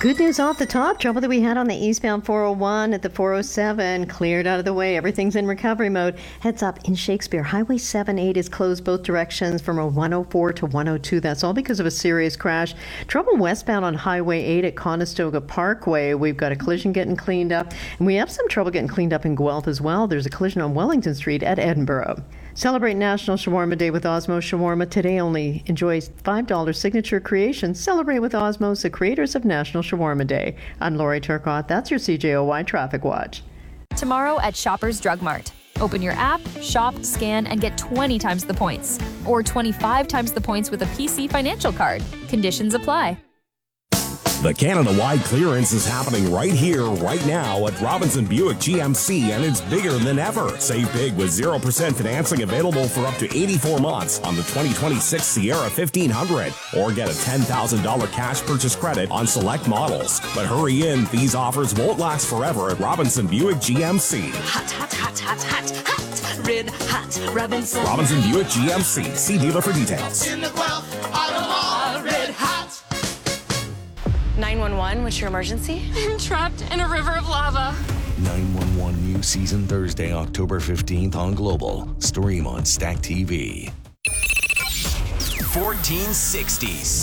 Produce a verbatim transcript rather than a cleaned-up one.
Good news off the top. Trouble that we had on the eastbound four oh one at the four oh seven cleared out of the way. Everything's in recovery mode. Heads up, in Shakespeare, Highway seven eight is closed both directions from a one oh four to one oh two. That's all because of a serious crash. Trouble westbound on Highway eight at Conestoga Parkway. We've got a collision getting cleaned up. And we have some trouble getting cleaned up in Guelph as well. There's a collision on Wellington Street at Edinburgh. Celebrate National Shawarma Day with Osmos Shawarma. Today only. Enjoy five dollars signature creations. Celebrate with Osmos, the creators of National Shawarma Day. I'm Lori Turcotte. That's your C J O Y Traffic Watch. Tomorrow at Shoppers Drug Mart. Open your app, shop, scan, and get twenty times the points. Or twenty-five times the points with a P C financial card. Conditions apply. The Canada-wide clearance is happening right here, right now at Robinson Buick G M C, and it's bigger than ever. Save big with zero percent financing available for up to eighty-four months on the twenty twenty-six Sierra fifteen hundred, or get a ten thousand dollars cash purchase credit on select models. But hurry in, these offers won't last forever at Robinson Buick G M C. Hot, hot, hot, hot, hot, hot, red hot, Robinson. Robinson Buick G M C. See dealer for details. In the Guelph Auto Mall, red hot. nine one one, what's your emergency? I'm trapped in a river of lava. nine one one new season Thursday, October fifteenth on Global. Stream on Stack T V. fourteen sixty